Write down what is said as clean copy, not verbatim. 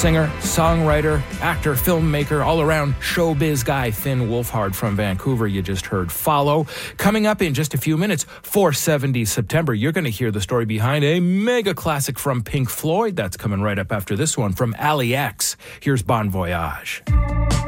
Singer, songwriter, actor, filmmaker, all-around showbiz guy, Finn Wolfhard from Vancouver. You just heard Follow. Coming up in just a few minutes, 470 September, you're going to hear the story behind a mega classic from Pink Floyd. That's coming right up after this one from Ali X. Here's Bon Voyage.